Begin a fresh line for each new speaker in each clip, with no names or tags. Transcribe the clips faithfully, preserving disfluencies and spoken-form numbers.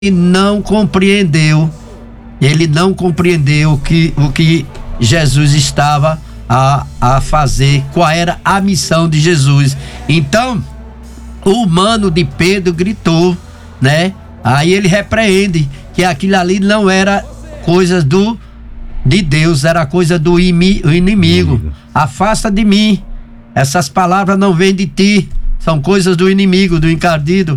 não compreendeu, ele não compreendeu que, o que Jesus estava a, a fazer, qual era a missão de Jesus. Então, o mano de Pedro gritou, né? Aí ele repreende que aquilo ali não era coisa do de Deus, era coisa do imi, inimigo. inimigo. Afasta de mim, essas palavras não vêm de ti, são coisas do inimigo, do encardido,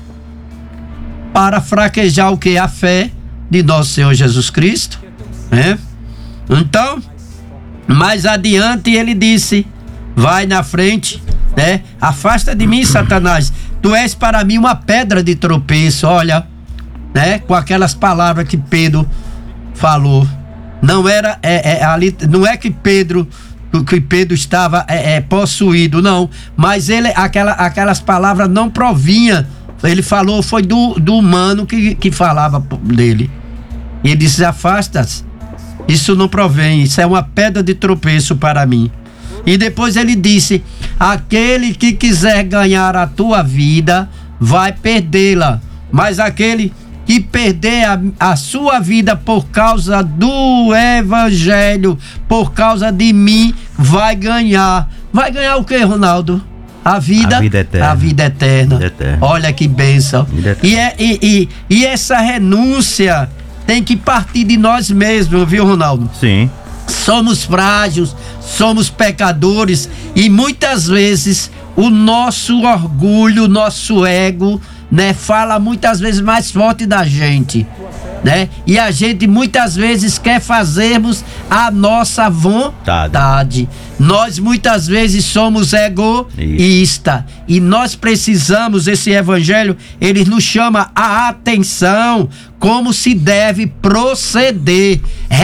para fraquejar o que? A fé de nosso Senhor Jesus Cristo, né? Então, mais adiante ele disse, vai na frente, né? Afasta de mim, Satanás, tu és para mim uma pedra de tropeço, olha, né? Com aquelas palavras que Pedro falou, não era, é, é, ali, não é que Pedro, que Pedro estava é, é, possuído, não, mas ele, aquela, aquelas palavras não provinham. Ele falou, foi do, do humano que, que falava dele. E ele disse, afasta-se, isso não provém, isso é uma pedra de tropeço para mim. E depois ele disse, aquele que quiser ganhar a tua vida, vai perdê-la, mas aquele que perder a, a sua vida por causa do evangelho, por causa de mim, vai ganhar. Vai ganhar o que, Ronaldo? A vida,
a vida eterna.
A vida eterna. Vida eterna. Olha que bênção. E, é, e, e, e essa renúncia tem que partir de nós mesmos, viu, Ronaldo?
Sim.
Somos frágeis, somos pecadores e muitas vezes o nosso orgulho, o nosso ego, né, fala muitas vezes mais forte da gente, né? E a gente muitas vezes quer fazermos a nossa vontade. Nós muitas vezes somos egoístas e nós precisamos, esse evangelho, ele nos chama a atenção como se deve proceder,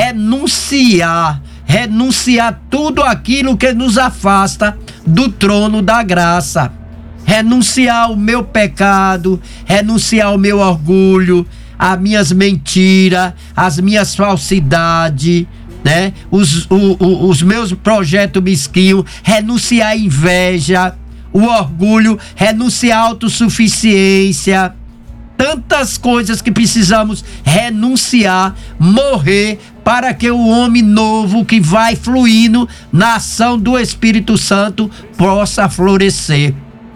renunciar, renunciar tudo aquilo que nos afasta do trono da graça. Renunciar o meu pecado, renunciar o meu orgulho, as minhas mentiras, as minhas falsidades, né? Os, o, o, os meus projetos mesquinhos, renunciar a inveja, o orgulho, renunciar a autossuficiência, tantas coisas que precisamos renunciar, morrer, para que o homem novo que vai fluindo na ação do Espírito Santo possa florescer.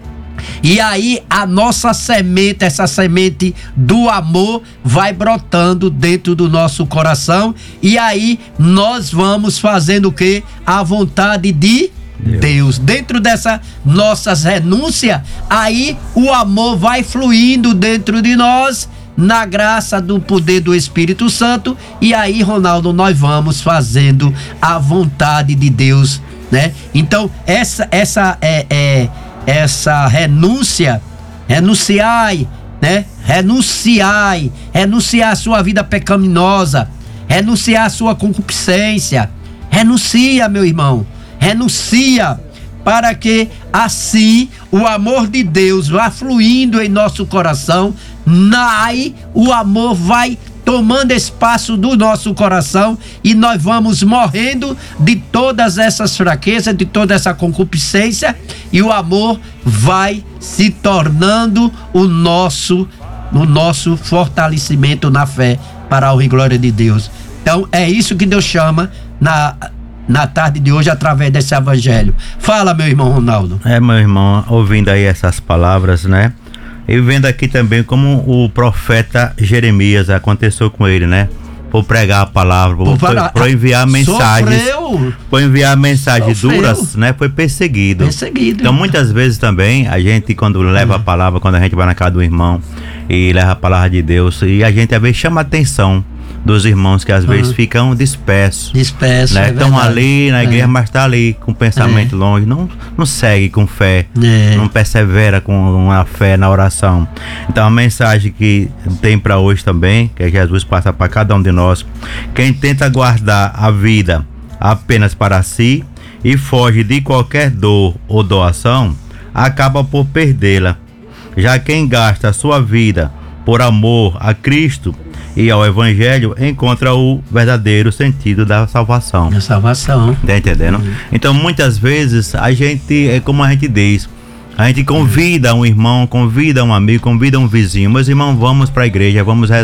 E aí a nossa semente, essa semente do amor vai brotando dentro do nosso coração e aí nós vamos fazendo o quê? A vontade de Deus. Deus. Dentro dessa nossas renúncias, aí o amor vai fluindo dentro de nós, na graça do poder do Espírito Santo, e aí, Ronaldo, nós vamos fazendo a vontade de Deus, né? Então, essa, essa é, é essa renúncia, renunciai, né? Renunciai, renunciar a sua vida pecaminosa, renunciar a sua concupiscência, renuncia, meu irmão, renuncia, para que assim o amor de Deus vá fluindo em nosso coração, aí o amor vai tomando espaço do nosso coração e nós vamos morrendo de todas essas fraquezas, de toda essa concupiscência, e o amor vai se tornando o nosso, o nosso fortalecimento na fé, para a honra e glória de Deus. Então é isso que Deus chama na, na tarde de hoje através desse evangelho. Fala, meu irmão Ronaldo.
É, meu irmão, ouvindo aí essas palavras, né? E vendo aqui também como o profeta Jeremias aconteceu com ele, né? Por pregar a palavra, por, por, por enviar mensagens, sofreu, por enviar mensagens sofreu. duras, né? Foi perseguido.
Perseguido.
Então muitas vezes também a gente, quando leva uhum. a palavra, quando a gente vai na casa do irmão e leva a palavra de Deus, e a gente às vezes chama a atenção dos irmãos que às uhum. vezes ficam dispersos.
Dispersos,
né?
É
Estão ali na igreja, é. mas tá ali com o pensamento é. longe, não, não segue com fé, é. não persevera com uma fé na oração. Então a mensagem que tem para hoje também, que Jesus passa para cada um de nós: quem tenta guardar a vida apenas para si e foge de qualquer dor ou doação, acaba por perdê-la. Já quem gasta a sua vida por amor a Cristo e ao Evangelho, encontra o verdadeiro sentido da salvação.
Da salvação.
Tá entendendo? Uhum. Então, muitas vezes, a gente, é como a gente diz, A gente convida um irmão, convida um amigo, convida um vizinho. Meus irmãos, vamos para a igreja, vamos rezar.